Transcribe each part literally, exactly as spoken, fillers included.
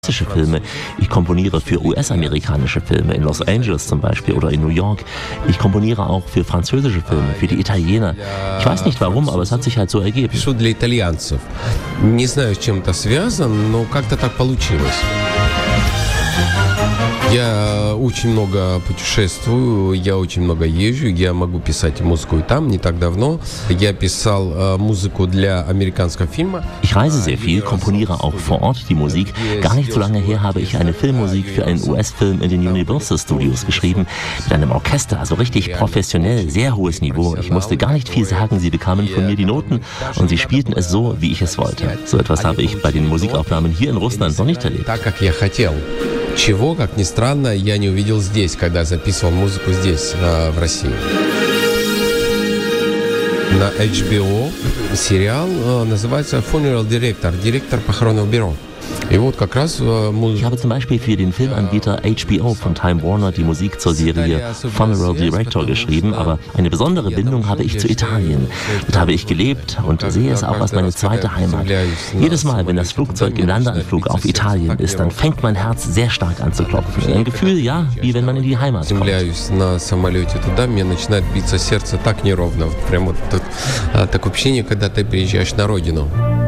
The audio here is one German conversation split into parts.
Filme. Ich komponiere für U S-amerikanische Filme, in Los Angeles zum Beispiel oder in New York. Ich komponiere auch für französische Filme, für die Italiener. Ich weiß nicht warum, aber es hat sich halt so ergeben. Пишу для итальянцев. Не знаю, с чем это связано, но как-то так получилось. Я очень много путешествую, я очень много езжу, я могу писать музыку и там. Не так давно я писал äh, музыку для американского фильма. Ich reise sehr viel, komponiere auch vor Ort die Musik. Gar nicht so lange her habe ich eine Filmmusik für einen U S-Film in den Universal Studios geschrieben. Mit einem Orchester, also richtig professionell, sehr hohes Niveau. Ich musste gar nicht viel sagen, sie bekamen von mir die Noten und sie spielten es so, wie ich es wollte. So etwas habe ich bei den Musikaufnahmen hier in Russland noch nicht erlebt. Так, как я хотел. Чего, как ни странно, я не увидел здесь, когда записывал музыку здесь, в России. На эйч би о сериал называется «Funeral Director», директор похоронного бюро. Ich habe zum Beispiel für den Filmanbieter H B O von Time Warner die Musik zur Serie Funeral Director geschrieben, aber eine besondere Bindung habe ich zu Italien. Dort habe ich gelebt und sehe es auch als meine zweite Heimat. Jedes Mal, wenn das Flugzeug im Landeanflug auf Italien ist, dann fängt mein Herz sehr stark an zu klopfen. Ein Gefühl, ja, wie wenn man in die Heimat kommt. На самолете туда, мне начинает биться сердце так неровно. Прям вот такое ощущение, когда ты приезжаешь на родину.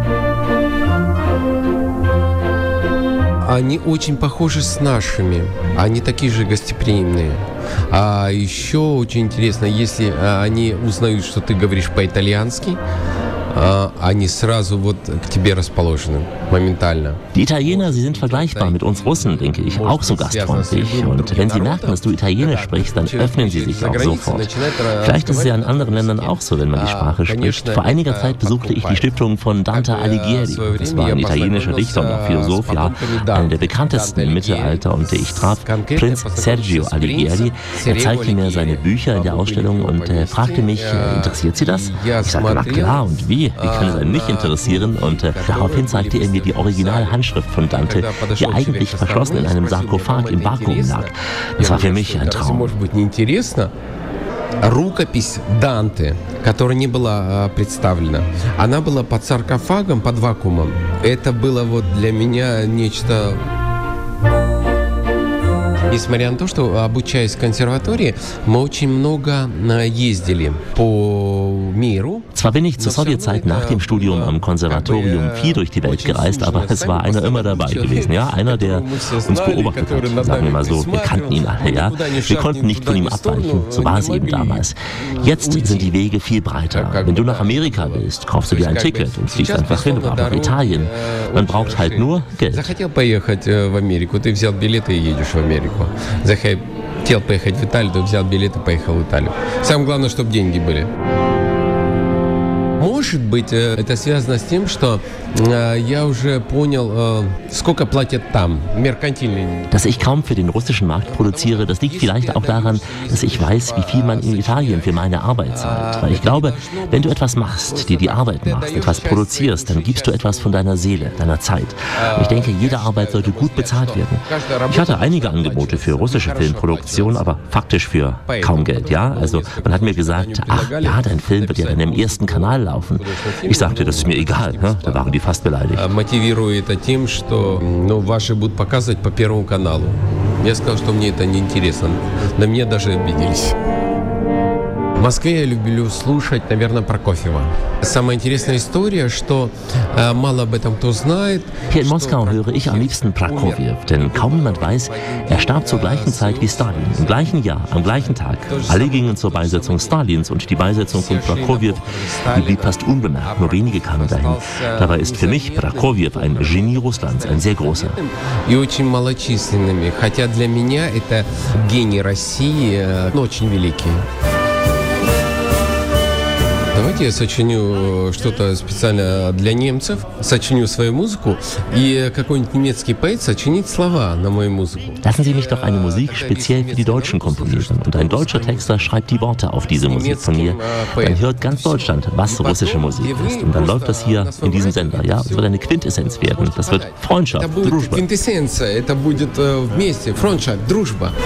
Они очень похожи с нашими, они такие же гостеприимные. А еще очень интересно, если они узнают, что ты говоришь по-итальянски, они сразу вот к тебе расположены, моментально. Die Italiener, sie sind vergleichbar mit uns Russen, denke ich, auch so gastfreundlich. Und wenn sie merken, dass du Italienisch sprichst, dann öffnen sie sich auch sofort. Vielleicht ist es ja in anderen Ländern auch so, wenn man die Sprache spricht. Vor einiger Zeit besuchte ich die Stiftung von Dante Alighieri. Das war ein italienischer Dichter und auch Philosoph, ja, einer der bekanntesten im Mittelalter. Und ich traf Prinz Sergio Alighieri. Er zeigte mir seine Bücher in der Ausstellung und äh, fragte mich, äh, interessiert Sie das? Ich sagte, na klar, und wie? Wie kann es einen nicht interessieren? Und äh, daraufhin zeigte er mir die Originalhandschrift von Dante, die eigentlich verschlossen in einem Sarkophag im Vakuum lag. Das war für mich ein Traum. Рукопись Данте, которая не была представлена, она была под саркофагом, под вакуумом. Это было вот для меня нечто... Несмотря на то, что, обучаясь в консерватории, мы очень много ездили по миру. Zwar bin ich zur Sowjetzeit nach dem Studium am Konservatorium viel durch die Welt gereist, aber es war einer immer dabei gewesen, ja, einer, der uns beobachtet hat, sagen wir mal so, wir kannten ihn alle, ja, wir konnten nicht von ihm abweichen, so war es eben damals. Jetzt sind die Wege viel breiter. Wenn du nach Amerika willst, kaufst du dir ein Ticket und fliegst einfach hin, oder nach Italien. Man braucht halt nur Geld. Захотел поехать в Америку, ты взял билеты и едешь в Америку. Захотел поехать в Италию, ты взял билеты и поехал в Италию. Самое главное, чтобы деньги были. Может быть, это связано с тем, что я уже понял, сколько платят там, меркантильные. Dass ich kaum für den russischen Markt produziere, das liegt vielleicht auch daran, dass ich weiß, wie viel man in Italien für meine Arbeit zahlt. Weil ich glaube, wenn du etwas machst, dir die Arbeit machst, etwas produzierst, dann gibst du etwas von deiner Seele, deiner Zeit. Und ich denke, jede Arbeit sollte gut bezahlt werden. Ich hatte einige Angebote für russische Filmproduktion, aber faktisch für kaum Geld, ja. Also man hat mir gesagt, ach ja, dein Film wird ja dann im ersten Kanal laufen. Ich sagte, das ist mir egal, ja? Da waren die fast beleidigt. Мотивирую это тем, что ну, ваши будут показывать по Первому каналу. Я сказал, что мне это неинтересно. На меня даже обиделись. В Москве я люблю слушать, наверное, Прокофьева. Самая интересная история, что äh, mало об этом кто знает. Hier in Moskau höre ich am liebsten Prokofjew, denn kaum jemand weiß, er starb zur gleichen Zeit wie Stalin, im gleichen Jahr, am gleichen Tag. Alle gingen zur Beisetzung Stalins und die Beisetzung von Prokofjew, die blieb fast unbemerkt, nur wenige kamen dahin. Dabei ist für mich Prokofjew ein Genie Russlands, ein sehr großer. И очень малочисленными, хотя для меня это гений России, очень великий. Давайте я сочиню что-то специально для немцев, сочиню свою музыку, и какой-нибудь немецкий поэт сочинит слова на мою музыку. Lassen Sie mich doch eine Musik speziell für die Deutschen komponieren. Und ein deutscher Texter schreibt die Worte auf diese Musik von mir. Dann hört ganz Deutschland, was russische Musik ist. Und dann läuft das hier in diesem Sender, ja? Das wird eine Quintessenz werden. Das wird Freundschaft, Дружба. Quintessenz, это будет вместе, Freundschaft, Дружба.